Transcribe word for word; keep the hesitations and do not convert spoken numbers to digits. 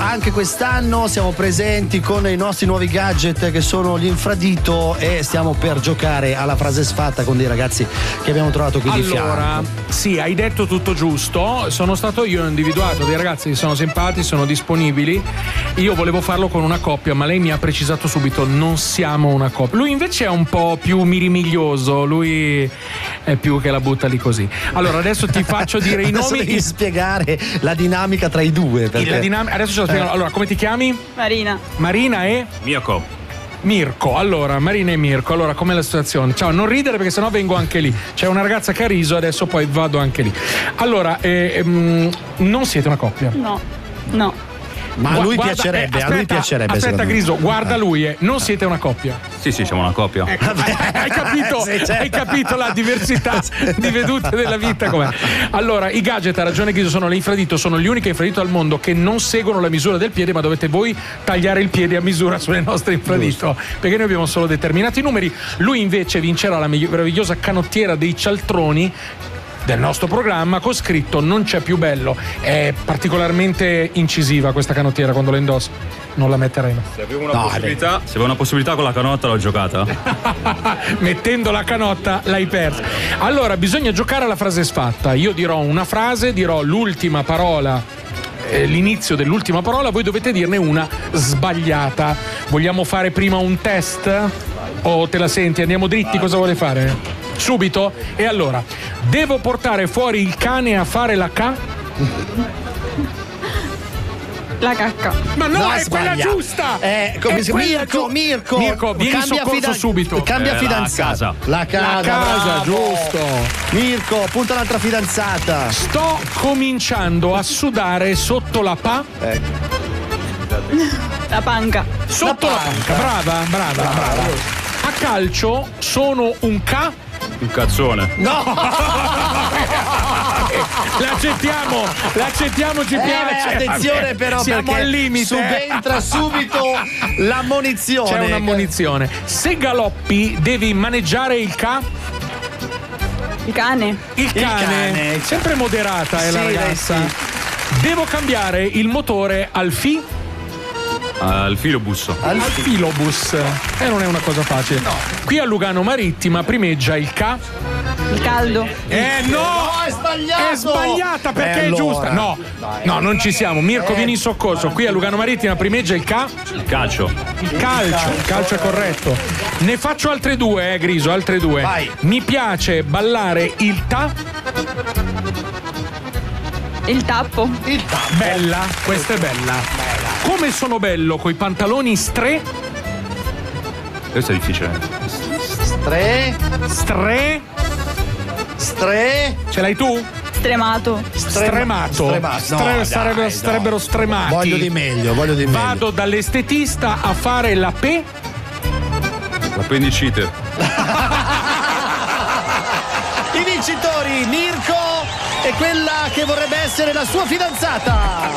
anche quest'anno siamo presenti con i nostri nuovi gadget che sono gli infradito e stiamo per giocare alla frase sfatta con dei ragazzi che abbiamo trovato qui di fianco. Allora, sì, hai detto tutto giusto. Sono stato io, ho individuato dei ragazzi che sono simpatici, sono disponibili. Io volevo farlo con una coppia, ma lei mi ha precisato subito: non siamo una coppia. Lui invece è un po' più mirimiglioso, lui è più che la butta lì così. Allora, adesso ti faccio dire i adesso nomi. Devi spiegare la dinamica tra i due. Perché... La dinam- adesso ce la spiego. Allora, come ti chiami? Marina. Marina e? Mirko. Mirko, allora, Marina e Mirko, allora com'è la situazione? Ciao, non ridere perché sennò vengo anche lì. C'è una ragazza che ha riso, adesso poi vado anche lì. Allora, eh, ehm, non siete una coppia? No, no. Ma a lui Guarda, piacerebbe, eh, a lui aspetta, piacerebbe. Aspetta, Griso, me. guarda lui, eh. Non siete una coppia. Sì, sì, siamo una coppia. Ecco, hai capito? Sì, certo. Hai capito la diversità di vedute della vita com'è. Allora, i gadget, ha ragione Griso, sono le infradito, sono gli unici infradito al mondo che non seguono la misura del piede, ma dovete voi tagliare il piede a misura sulle nostre infradito, perché noi abbiamo solo determinati numeri. Lui invece vincerà la meravigliosa canottiera dei cialtroni del nostro programma con scritto "non c'è più bello". È particolarmente incisiva questa canottiera quando la indossa. Non la metterei. Se avevo una, no, possibilità, se avevo una possibilità con la canotta l'ho giocata. Mettendo la canotta l'hai persa. Allora, bisogna giocare alla frase sfatta. Io dirò una frase, dirò l'ultima parola, eh, l'inizio dell'ultima parola, voi dovete dirne una sbagliata. Vogliamo fare prima un test? O te la senti? Andiamo dritti, cosa vuole fare? Subito? E allora, devo portare fuori il cane a fare la ca? La cacca. Ma no, No, è sbaglia. quella giusta! Eh, come È si- quella Mirko, giu- Mirko, Mirko, vieni in cambia soccorso fida- subito. Cambia Eh, la fidanzata. casa. La casa, La casa, bravo. giusto. Mirko, punta l'altra fidanzata. Sto cominciando a sudare sotto la pa? Eh, La panca. Sotto la panca. Brava, brava, brava. A calcio sono un ca? Un cazzone. no! L'accettiamo, l'accettiamo, ci Eh, piace. attenzione però, siamo perché al limite. subentra subito l'ammonizione. C'è un'ammonizione. Se galoppi devi maneggiare il ca? Il cane. Il cane. cane. Sempre moderata è la Sì, ragazza. lei Devo cambiare il motore al fi? Al filobus. Al filobus. E non è una cosa facile. Qui a Lugano Marittima primeggia il ca? Il caldo. Eh no! No, è sbagliato! È sbagliata perché Eh, è allora. giusta. No, no, non ci siamo. Mirko, Eh. vieni in soccorso. Qui a Lugano Marittima primeggia il ca? Il calcio. Il calcio. Il calcio è corretto. Ne faccio altre due, eh, Griso, altre due. Vai. Mi piace ballare il ta? Il tappo. Il tappo. Bella, questa è bella. Come sono bello coi pantaloni stre? Questo è difficile. Stre, Stre? stre, Ce l'hai tu? Stremato. Stremato. stremato. Stre- No, dai, sarebbero, no. sarebbero stremati. Voglio di meglio, voglio di meglio. Vado dall'estetista a fare la pe? L'appendicite. I vincitori, Mirko e quella che vorrebbe essere la sua fidanzata.